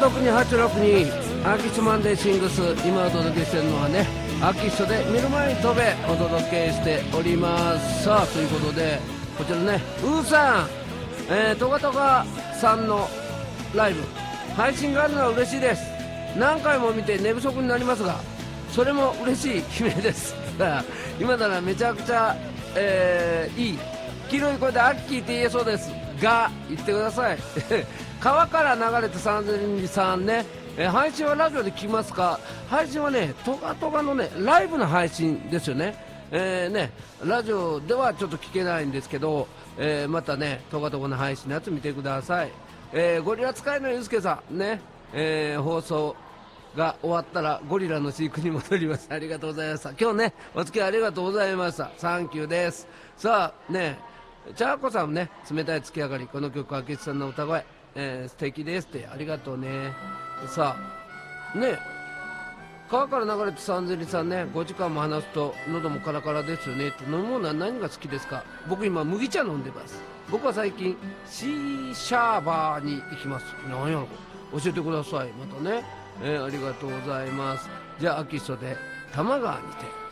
062-862アーキッシュマンデーシングス、今お届けしてるのはね、アーキッシュで見る前に飛べお届けしております。さあということで、こちらね、ウーさん、トガトガさんのライブ配信があるのは嬉しいです。何回も見て寝不足になりますが、それも嬉しい悲鳴です。今ならめちゃくちゃ、いい黄色い声でアッキーって言えそうですが、言ってください。川から流れて三千さんね、配信はラジオで聞きますか？配信はね、トガトガのねライブの配信ですよね。ラジオではちょっと聞けないんですけど、またねトガトガの配信のやつ見てください。ゴリラ使いのゆうすけさんね、放送が終わったらゴリラの飼育に戻ります。ありがとうございました。今日ねお付き合いありがとうございました。サンキューです。さあね、チャーコさんもね、冷たい月明かり、この曲は明智さんの歌声、素敵ですってありがとうね。さあね、川から流れて三千里さんね、5時間も話すと喉もカラカラですよねって。飲むものは何が好きですか？僕今麦茶飲んでます。僕は最近シーシャーバーに行きます。何やろ教えてくださいまたね。ありがとうございます。じゃあアキッショで多摩川にて。